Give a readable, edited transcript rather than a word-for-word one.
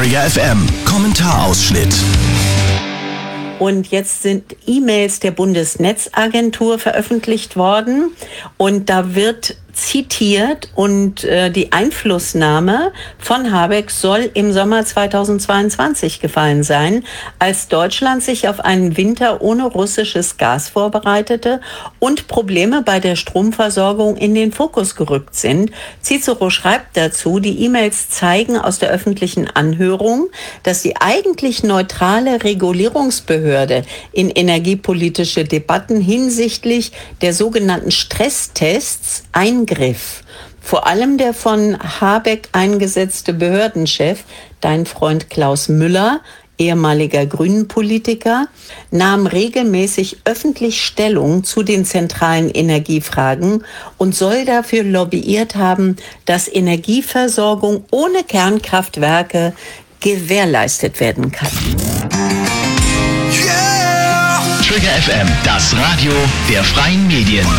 Trigger FM Kommentarausschnitt. Und jetzt sind E-Mails der Bundesnetzagentur veröffentlicht worden und da wird zitiert und die Einflussnahme von Habeck soll im Sommer 2022 gefallen sein, als Deutschland sich auf einen Winter ohne russisches Gas vorbereitete und Probleme bei der Stromversorgung in den Fokus gerückt sind. Cicero schreibt dazu, die E-Mails zeigen aus der öffentlichen Anhörung, dass die eigentlich neutrale Regulierungsbehörde in energiepolitische Debatten hinsichtlich der sogenannten Stresstests eingriff. Vor allem der von Habeck eingesetzte Behördenchef, dein Freund Klaus Müller, ehemaliger Grünen-Politiker, nahm regelmäßig öffentlich Stellung zu den zentralen Energiefragen und soll dafür lobbyiert haben, dass Energieversorgung ohne Kernkraftwerke gewährleistet werden kann. Trigger FM, das Radio der freien Medien.